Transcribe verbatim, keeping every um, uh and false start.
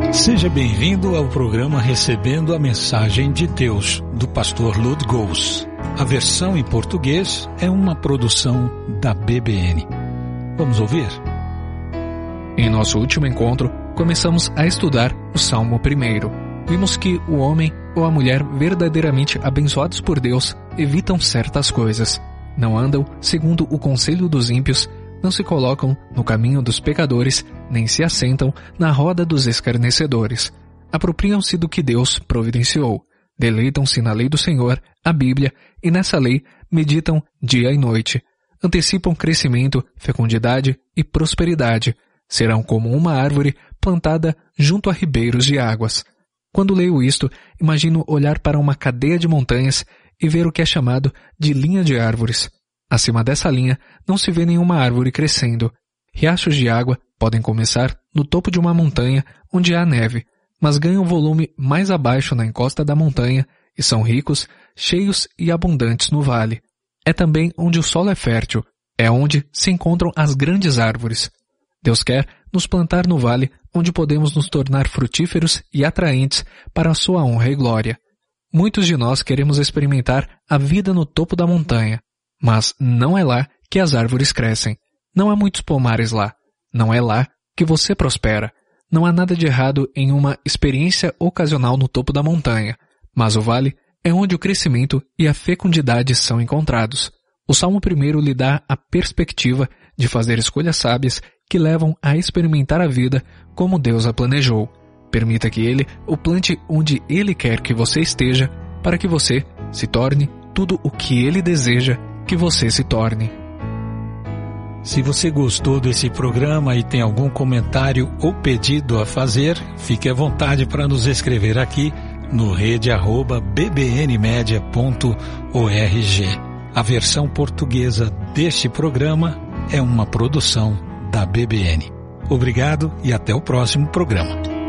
Seja bem-vindo ao programa Recebendo a Mensagem de Deus, do pastor Lud Gous. A versão em português é uma produção da B B N. Vamos ouvir? Em nosso último encontro, começamos a estudar o Salmo primeiro. Vimos que o homem ou a mulher verdadeiramente abençoados por Deus evitam certas coisas. Não andam segundo o conselho dos ímpios, não se colocam no caminho dos pecadores, nem se assentam na roda dos escarnecedores. Apropriam-se do que Deus providenciou. Deleitam-se na lei do Senhor, a Bíblia, e nessa lei meditam dia e noite. Antecipam crescimento, fecundidade e prosperidade. Serão como uma árvore plantada junto a ribeiros de águas. Quando leio isto, imagino olhar para uma cadeia de montanhas e ver o que é chamado de linha de árvores. Acima dessa linha não se vê nenhuma árvore crescendo. Riachos de água podem começar no topo de uma montanha onde há neve, mas ganham volume mais abaixo na encosta da montanha e são ricos, cheios e abundantes no vale. É também onde o solo é fértil, é onde se encontram as grandes árvores. Deus quer nos plantar no vale onde podemos nos tornar frutíferos e atraentes para a sua honra e glória. Muitos de nós queremos experimentar a vida no topo da montanha, mas não é lá que as árvores crescem. Não há muitos pomares lá. Não é lá que você prospera. Não há nada de errado em uma experiência ocasional no topo da montanha, mas o vale é onde o crescimento e a fecundidade são encontrados. O Salmo primeiro lhe dá a perspectiva de fazer escolhas sábias que levam a experimentar a vida como Deus a planejou. Permita que Ele o plante onde Ele quer que você esteja, para que você se torne tudo o que Ele deseja que você se torne. Se você gostou desse programa e tem algum comentário ou pedido a fazer, fique à vontade para nos escrever aqui no rede arroba b b n media ponto org. A versão portuguesa deste programa é uma produção da B B N. Obrigado e até o próximo programa.